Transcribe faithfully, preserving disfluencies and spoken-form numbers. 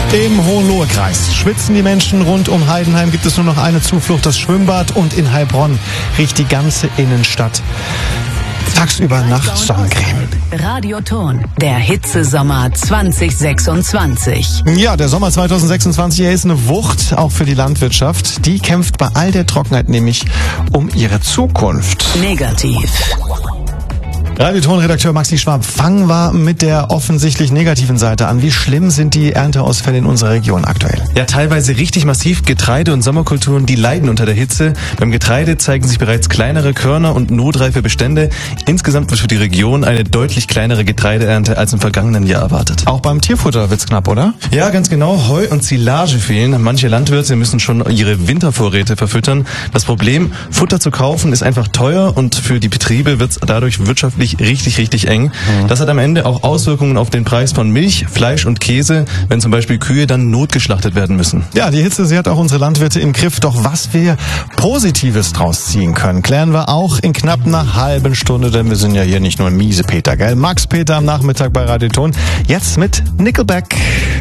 Im Hohenlohe-Kreis schwitzen die Menschen. Rund um Heidenheim gibt es nur noch eine Zuflucht, das Schwimmbad. Und in Heilbronn riecht die ganze Innenstadt tagsüber nach Sonnencreme. Radioton, der Hitzesommer zwanzig sechsundzwanzig. Ja, der Sommer zwanzig sechsundzwanzig, er ist eine Wucht, auch für die Landwirtschaft. Die kämpft bei all der Trockenheit nämlich um ihre Zukunft. Negativ. Radioton-Redakteur Maxi Schwab, fangen wir mit der offensichtlich negativen Seite an. Wie schlimm sind die Ernteausfälle in unserer Region aktuell? Ja, teilweise richtig massiv. Getreide- und Sommerkulturen, die leiden unter der Hitze. Beim Getreide zeigen sich bereits kleinere Körner und notreife Bestände. Insgesamt wird für die Region eine deutlich kleinere Getreideernte als im vergangenen Jahr erwartet. Auch beim Tierfutter wird's knapp, oder? Ja, ganz genau. Heu und Silage fehlen. Manche Landwirte müssen schon ihre Wintervorräte verfüttern. Das Problem, Futter zu kaufen, ist einfach teuer und für die Betriebe wird's dadurch wirtschaftlich richtig, richtig eng. Mhm. Das hat am Ende auch Auswirkungen auf den Preis von Milch, Fleisch und Käse, wenn zum Beispiel Kühe dann notgeschlachtet werden müssen. Ja, die Hitze, sie hat auch unsere Landwirte im Griff. Doch was wir Positives draus ziehen können, klären wir auch in knapp einer halben Stunde, denn wir sind ja hier nicht nur miese Peter, gell? Max Peter am Nachmittag bei Radioton. Jetzt mit Nickelback.